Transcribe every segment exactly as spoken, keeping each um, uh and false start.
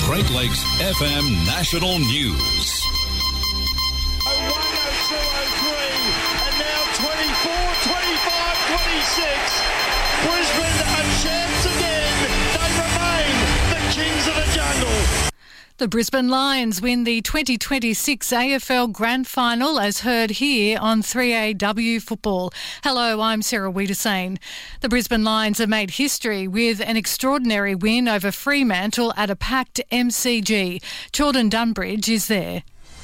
Great Lakes F M National News. one oh two oh three and now twenty-four, twenty-five, twenty-six. Brisbane are champs again. They remain the kings of the jungle. The Brisbane Lions win the twenty twenty-six A F L Grand Final, as heard here on three A W Football. Hello, I'm Sarah Wiedersane. The Brisbane Lions have made history with an extraordinary win over Fremantle at a packed M C G. Jordan Dunbridge is there.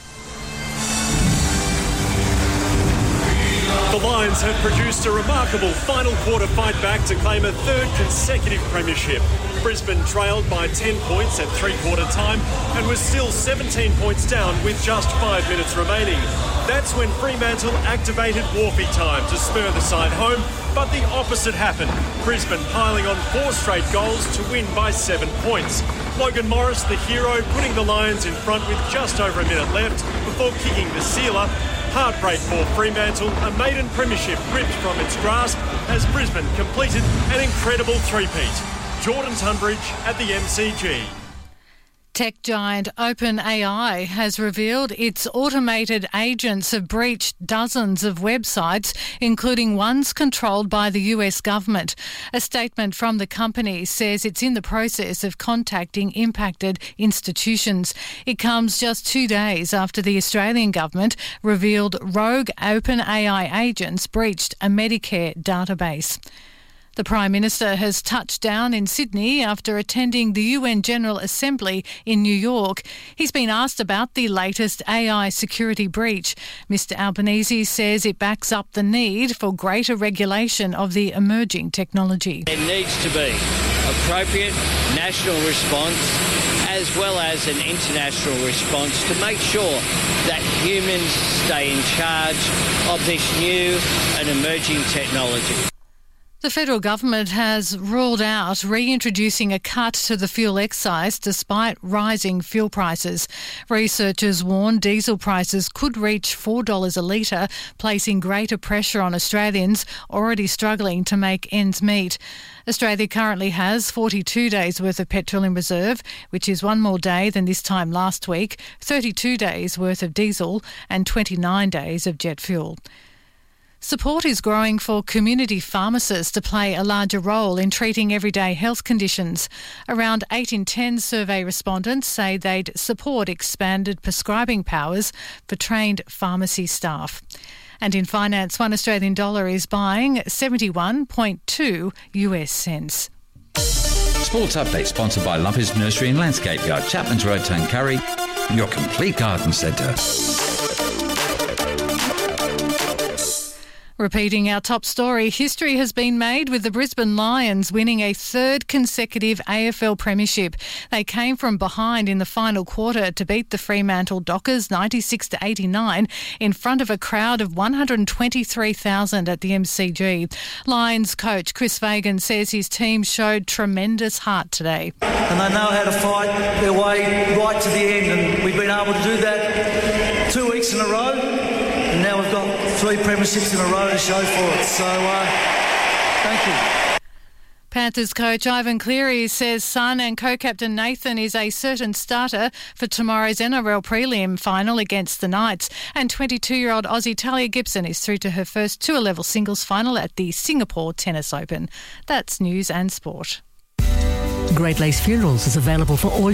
The Lions have produced a remarkable final quarter fight back to claim a third consecutive premiership. Brisbane trailed by ten points at three-quarter time and was still seventeen points down with just five minutes remaining. That's when Fremantle activated Wharfie time to spur the side home, but the opposite happened. Brisbane piling on four straight goals to win by seven points. Logan Morris, the hero, putting the Lions in front with just over a minute left before kicking the sealer. Heartbreak for Fremantle, a maiden premiership ripped from its grasp as Brisbane completed an incredible three-peat. Jordan Tunbridge at the M C G. Tech giant OpenAI has revealed its automated agents have breached dozens of websites, including ones controlled by the U S government. A statement from the company says it's in the process of contacting impacted institutions. It comes just two days after the Australian government revealed rogue OpenAI agents breached a Medicare database. The Prime Minister has touched down in Sydney after attending the U N General Assembly in New York. He's been asked about the latest A I security breach. Mister Albanese says it backs up the need for greater regulation of the emerging technology. There needs to be appropriate national response as well as an international response to make sure that humans stay in charge of this new and emerging technology. The federal government has ruled out reintroducing a cut to the fuel excise despite rising fuel prices. Researchers warn diesel prices could reach four dollars a litre, placing greater pressure on Australians already struggling to make ends meet. Australia currently has forty-two days worth of petrol in reserve, which is one more day than this time last week, thirty-two days worth of diesel and twenty-nine days of jet fuel. Support is growing for community pharmacists to play a larger role in treating everyday health conditions. Around eight in ten survey respondents say they'd support expanded prescribing powers for trained pharmacy staff. And in finance, one Australian dollar is buying seventy-one point two U S cents. Sports Update sponsored by Lumpy's Nursery and Landscape Yard, Chapman's Road, Tuncurry, your complete garden centre. Repeating our top story, history has been made with the Brisbane Lions winning a third consecutive A F L premiership. They came from behind in the final quarter to beat the Fremantle Dockers ninety-six to eighty-nine in front of a crowd of one hundred twenty-three thousand at the M C G. Lions coach Chris Fagan says his team showed tremendous heart today. And they know how to fight their way right to the end, and we've been able to do that two weeks in a row. And now we've got three premierships in a row to show for it. So, uh, thank you. Panthers coach Ivan Cleary says son and co-captain Nathan is a certain starter for tomorrow's N R L prelim final against the Knights. And twenty-two-year-old Aussie Talia Gibson is through to her first tour-level singles final at the Singapore Tennis Open. That's news and sport. Great Lakes Funerals is available for all